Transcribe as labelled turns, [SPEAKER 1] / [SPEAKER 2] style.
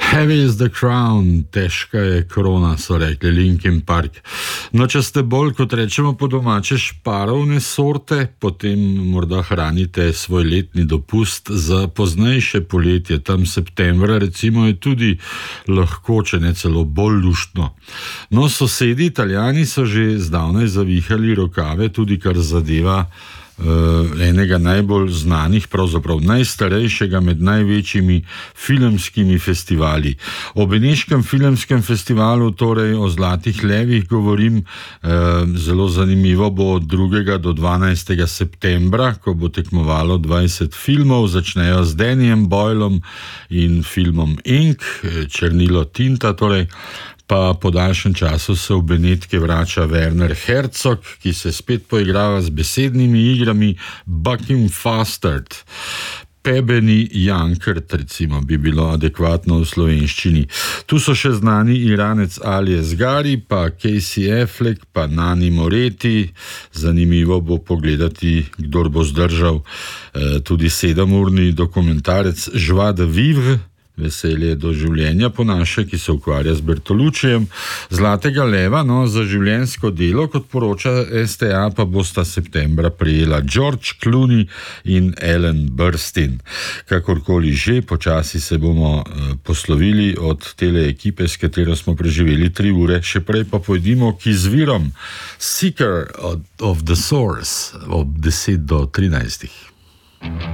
[SPEAKER 1] Heavy is the crown, težka je krona, so rekli Linkin Park. No, če ste bolj, kot rečemo po domače, šparovne sorte, potem morda hranite svoj letni dopust za poznejše poletje, tam septembra recimo je tudi lahko, če ne celo bolj luštno. No, sosedi Italijani so že zdavnaj zavihali rokave, tudi kar zadeva enega najbolj znanih, pravzaprav najstarejšega med največjimi filmskimi festivali. O Beneškem filmskem festivalu, torej o Zlatih levih govorim, zelo zanimivo bo od 2. do 12. septembra, ko bo tekmovalo 20 filmov, začnejo z Dannyjem Boylom in filmom Ink, črnilo tinta, torej. Pa po daljšem času se v Benetke vrača Werner Herzog, ki se spet poigrava z besednimi igrami Bucking Fastard. Pebeni Jankert, recimo, bi bilo adekvatno v slovenščini. Tu so še znani Iranec Ali Asghari, pa Casey Affleck, pa Nani Moretti. Zanimivo bo pogledati, kdor bo zdržal tudi 7-urni dokumentarec Joie de vivre, Veselje do življenja po naše, ki se ukvarja z Bertolučijem. Zlatega leva, no, za življenjsko delo, kot poroča STA, pa bosta septembra prejela George Clooney in Ellen Burstyn. Kakorkoli že, počasi se bomo poslovili od tele ekipe, s katero smo preživeli 3 ure, še prej pa pojdimo k izvirom. Seeker of the Source ob 10 do 13.